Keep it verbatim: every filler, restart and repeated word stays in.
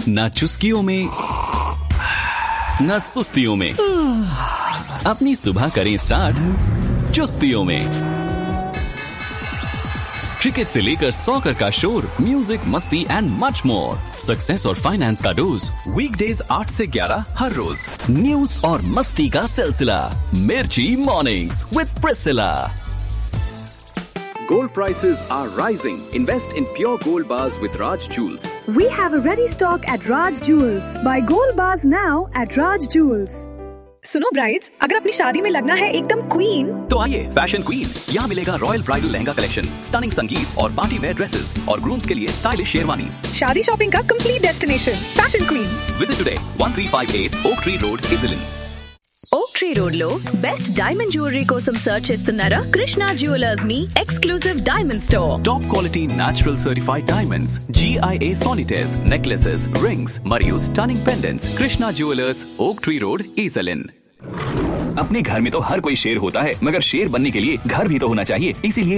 ना चुस्कियों में ना सुस्तियों में, अपनी सुबह करें स्टार्ट चुस्तियों में। क्रिकेट से लेकर सॉकर का शोर, म्यूजिक, मस्ती एंड मच मोर। सक्सेस और फाइनेंस का डोज, वीकडेज आठ से ग्यारह हर रोज। न्यूज और मस्ती का सिलसिला, मिर्ची mornings with Priscilla. Gold prices are rising. Invest in pure gold bars with Raj Jewels. We have a ready stock at Raj Jewels. Buy gold bars now at Raj Jewels. सुनो brides, अगर अपनी शादी में लगना है एकदम queen, तो आइए फैशन क्वीन। यहाँ मिलेगा royal bridal lehenga collection, stunning संगीत और पार्टी वेयर ड्रेसेस और ग्रूम्स के लिए स्टाइलिश शेरवानीज। शादी शॉपिंग का complete destination fashion queen. Visit today one three five eight oak tree road, इज़लिन। ఓక్ ట్రీ రోడ్ లో బెస్ట్ డైమండ్ జ్యువెలరీ కోసం సర్చ్ చేస్తున్నారా? Krishna jewellers me exclusive diamond store. Top quality natural certified diamonds, G I A solitaires, necklaces, rings మరియు stunning pendants. Krishna jewellers, ఓక్ tree road, इज़लिन। अपने घर में तो हर कोई शेर होता है, मगर शेर बनने के लिए घर भी तो होना चाहिए। इसीलिए